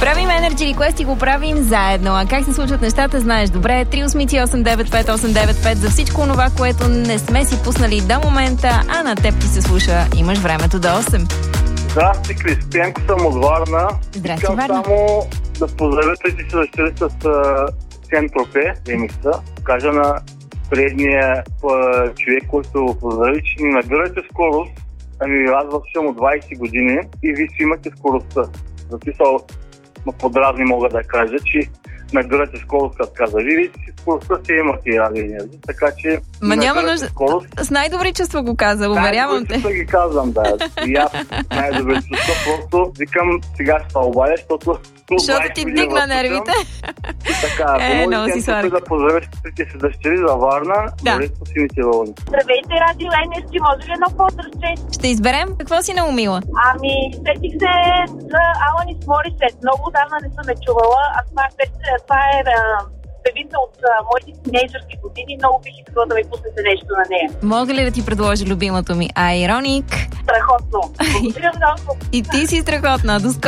Правим Energy Request и го правим заедно. А как се случват нещата, знаеш добре. 383-895-895 за всичко това, което не сме си пуснали до момента, а на теб ти се слуша. Имаш времето до 8. Здрасти, Кристиянко, съм от Варна. Здрасти, Искам Варна. само да поздравя тези си дъщери с Сен-Тропе, ремикса. Кажа на предния човек, който го поздрави, че не набирайте скорост. Ами аз съм от 20 години и вие си имате скоростта. Записал подразни мога да кажа, че набирате скорост, като каза. Вие си скоростта си имате и радиоенергия, така че няма нужда. Скорост. С най-добри чувства го каза, уверявам те. Най-добри чувства ги казвам, да. И аз най-добри чувства, просто викам сега ще обадя, защото ти вдигна нервите. Така, много си сладък. Да поздравиш трите си дъщери за Варна, моля по сините вълни. Здравейте, Радио Енерджи, може ли едно поздравче? Ще изберем. Какво си наумила? Ами, сетих се за Аланис Морисет. Много отдавна не съм я чувала, а това е певица от моите тинейджърски години. Много бих искала да ми пуснете нещо на нея. Мога ли да ти предложа любимото ми? Айроник. Страхотно. Благодаря много. И ти си страхотна. До скоро.